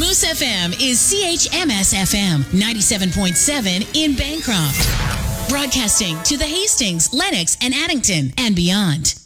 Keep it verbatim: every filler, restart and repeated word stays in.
Moose F M is C H M S F M ninety-seven point seven in Bancroft. Broadcasting to the Hastings, Lenox, and Addington and beyond.